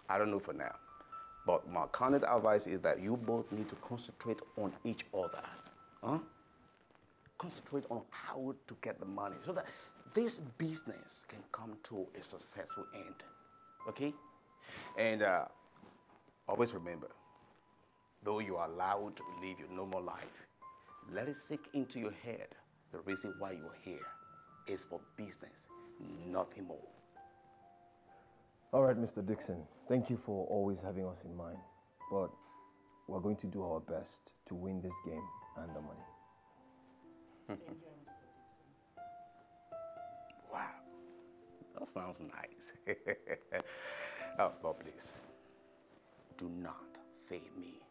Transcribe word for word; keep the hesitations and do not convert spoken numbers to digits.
I don't know for now. But my current advice is that you both need to concentrate on each other. Huh? Concentrate on how to get the money so that this business can come to a successful end. Okay? And uh, always remember, though you are allowed to live your normal life, let it sink into your head. The reason why you are here is for business, nothing more. All right, Mister Dixon, thank you for always having us in mind. But we're going to do our best to win this game and the money. Wow, that sounds nice. Oh, but please, do not fail me.